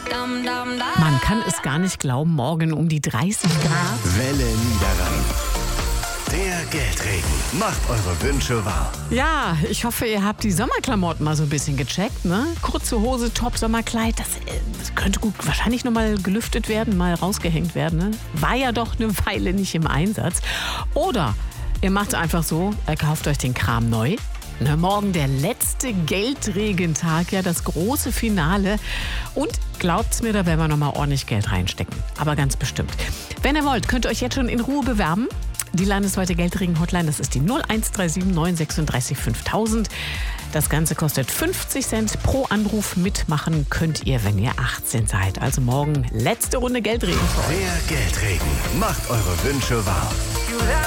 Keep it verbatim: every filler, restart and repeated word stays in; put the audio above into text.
Man kann es gar nicht glauben, morgen um die dreißig Grad. Welle Niederrhein. Der Geldregen macht eure Wünsche wahr. Ja, ich hoffe, ihr habt die Sommerklamotten mal so ein bisschen gecheckt, ne? Kurze Hose, Top, Sommerkleid, das, äh, das könnte gut wahrscheinlich noch mal gelüftet werden, mal rausgehängt werden, ne? War ja doch eine Weile nicht im Einsatz. Oder ihr macht einfach so, ihr kauft euch den Kram neu. Na, morgen der letzte Geldregentag, ja, das große Finale. Und glaubt's mir, da werden wir noch mal ordentlich Geld reinstecken. Aber ganz bestimmt. Wenn ihr wollt, könnt ihr euch jetzt schon in Ruhe bewerben. Die landesweite Geldregen-Hotline, das ist die null eins drei sieben neun sechsunddreißig fünftausend. Das Ganze kostet fünfzig Cent pro Anruf. Mitmachen könnt ihr, wenn ihr achtzehn seid. Also morgen letzte Runde Geldregen für euch. Der Geldregen macht eure Wünsche wahr.